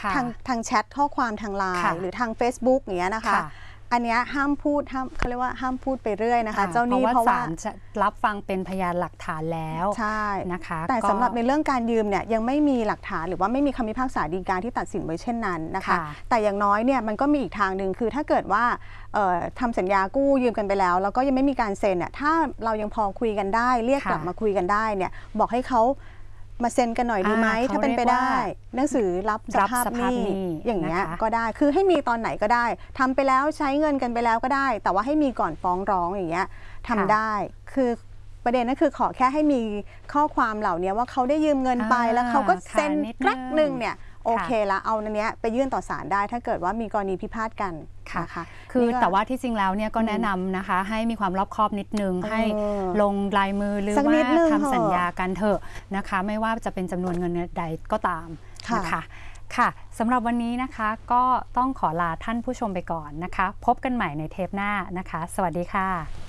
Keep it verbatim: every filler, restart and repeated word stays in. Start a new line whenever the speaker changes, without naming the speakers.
ทางทางแชทข้อความทางไลน์หรือทาง Facebook อย่างเงี้ยนะคะอันนี้ห้ามพูดห้ามเขาเรียกว่าห้ามพูดไปเรื่อยนะคะเจ้าหนี้เพราะว่าศาล
รับฟังเป็นพยานหลักฐานแล้ว
ใช่
นะคะ
แต่สำหรับในเรื่องการยืมเนี่ยยังไม่มีหลักฐานหรือว่าไม่มีคำพิพากษาฎีกาที่ตัดสินไว้เช่นนั้นนะคะแต่อย่างน้อยเนี่ยมันก็มีอีกทางหนึ่งคือถ้าเกิดว่าทำสัญญากู้ยืมกันไปแล้วแล้วก็ยังไม่มีการเซ็นเนี่ยถ้าเรายังพอคุยกันได้เรียกกลับมาคุยกันได้เนี่ยบอกให้เขามาเซ็นกันหน่อยดีไหมถ้าเป็นไปได้หนังสือรับสภาพหนี้อย่างเงี้ยก็ได้คือให้มีตอนไหนก็ได้ทำไปแล้วใช้เงินกันไปแล้วก็ได้แต่ว่าให้มีก่อนฟ้องร้องอย่างเงี้ยทำได้คือประเด็นนั่นคือขอแค่ให้มีข้อความเหล่านี้ว่าเขาได้ยืมเงินไปแล้วเขาก็เซ็นครั้งหนึ่งเนี่ยโอเคละเอาอันเนี้ยไปยื่นต่อศาลได้ถ้าเกิดว่ามีกรณีพิพาทกันนะคะ
คือแต่ว่าที่จริงแล้วเนี่ยก็แนะนำนะคะให้มีความรอบคอบนิดนึงให้ลงลายมือหรือว่าทำสัญญากันเถอะนะคะไม่ว่าจะเป็นจำนวนเงินใดก็ตามนะคะค่ะสำหรับวันนี้นะคะก็ต้องขอลาท่านผู้ชมไปก่อนนะคะพบกันใหม่ในเทปหน้านะคะสวัสดีค่ะ